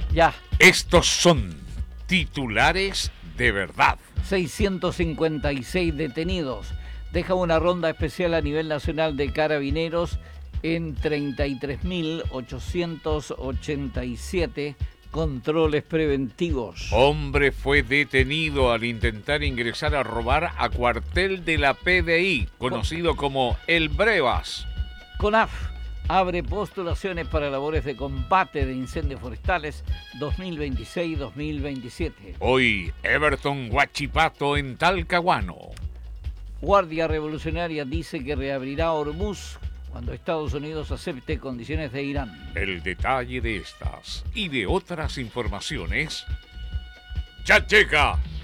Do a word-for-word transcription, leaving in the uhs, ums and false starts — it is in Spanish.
Ya. Estos son titulares de verdad. seiscientos cincuenta y seis detenidos. Deja una ronda especial a nivel nacional de carabineros en treinta y tres mil ochocientos ochenta y siete controles preventivos. Hombre fue detenido al intentar ingresar a robar a cuartel de la P D I, conocido como El Brevas. CONAF abre postulaciones para labores de combate de incendios forestales dos mil veintiséis dos mil veintisiete. Hoy, Everton Huachipato en Talcahuano. Guardia Revolucionaria dice que reabrirá Hormuz cuando Estados Unidos acepte condiciones de Irán. El detalle de estas y de otras informaciones ya llega